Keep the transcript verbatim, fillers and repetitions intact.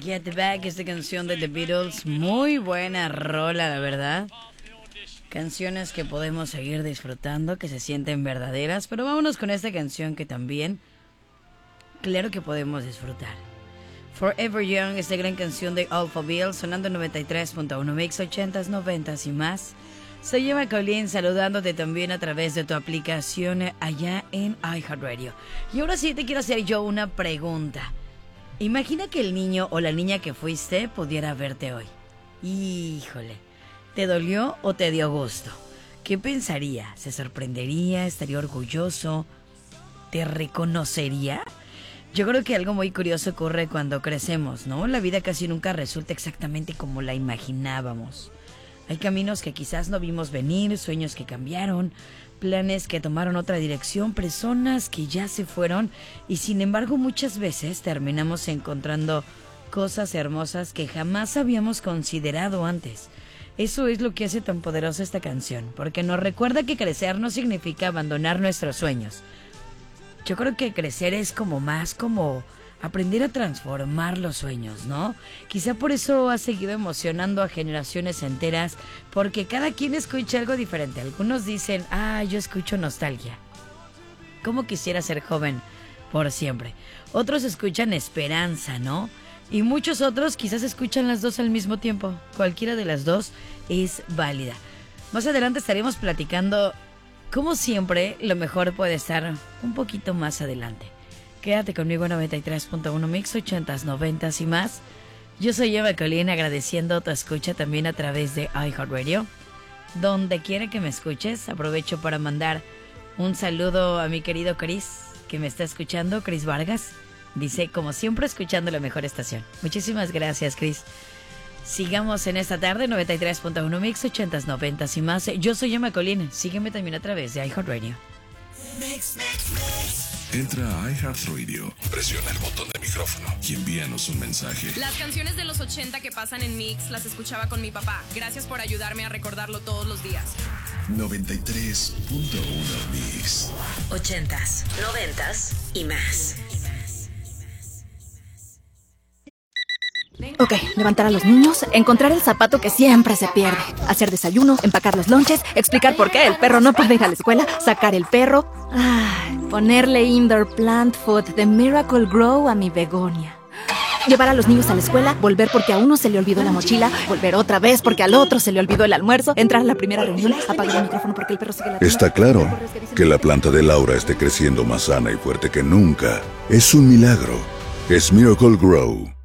Get Back, esta canción de The Beatles, muy buena rola, la verdad. Canciones que podemos seguir disfrutando, que se sienten verdaderas, pero vámonos con esta canción que también, claro que podemos disfrutar. Forever Young, esta gran canción de Alphaville, sonando en noventa y tres punto uno Mix, ochentas, noventas y más. Soy Emma Colín, saludándote también a través de tu aplicación allá en iHeartRadio. Y ahora sí te quiero hacer yo una pregunta. Imagina que el niño o la niña que fuiste pudiera verte hoy. Híjole, ¿te dolió o te dio gusto? ¿Qué pensaría? ¿Se sorprendería? ¿Estaría orgulloso? ¿Te reconocería? Yo creo que algo muy curioso ocurre cuando crecemos, ¿no? La vida casi nunca resulta exactamente como la imaginábamos. Hay caminos que quizás no vimos venir, sueños que cambiaron, planes que tomaron otra dirección, personas que ya se fueron y sin embargo muchas veces terminamos encontrando cosas hermosas que jamás habíamos considerado antes. Eso es lo que hace tan poderosa esta canción, porque nos recuerda que crecer no significa abandonar nuestros sueños. Yo creo que crecer es como más como aprender a transformar los sueños, ¿no? Quizá por eso ha seguido emocionando a generaciones enteras, porque cada quien escucha algo diferente. Algunos dicen, ah, yo escucho nostalgia. ¿Cómo quisiera ser joven por siempre? Otros escuchan esperanza, ¿no? Y muchos otros quizás escuchan las dos al mismo tiempo. Cualquiera de las dos es válida. Más adelante estaremos platicando, como siempre, lo mejor puede estar un poquito más adelante. Quédate conmigo en noventa y tres punto uno Mix, ochentas, noventas y más. Yo soy Eva Colín, agradeciendo tu escucha también a través de iHeartRadio. Donde quiera que me escuches, aprovecho para mandar un saludo a mi querido Chris, que me está escuchando, Chris Vargas. Dice, como siempre, escuchando la mejor estación. Muchísimas gracias, Chris. Sigamos en esta tarde, noventa y tres punto uno Mix, ochentas, noventas y más. Yo soy Emma Colín, sígueme también a través de iHeartRadio. Mix, mix, mix. Entra a iHeartRadio, presiona el botón de micrófono y envíanos un mensaje. Las canciones de los ochenta que pasan en Mix las escuchaba con mi papá. Gracias por ayudarme a recordarlo todos los días. noventa y tres punto uno Mix. Ochentas, noventas y más. Ok, levantar a los niños, encontrar el zapato que siempre se pierde, hacer desayuno, empacar los lonches, explicar por qué el perro no puede ir a la escuela, sacar el perro, ay, ponerle indoor plant food de Miracle Grow a mi begonia. Llevar a los niños a la escuela, volver porque a uno se le olvidó la mochila, volver otra vez porque al otro se le olvidó el almuerzo, entrar a la primera reunión, apagar el micrófono porque el perro sigue latiendo. Está claro que la planta de Laura esté creciendo más sana y fuerte que nunca. Es un milagro. Es Miracle Grow.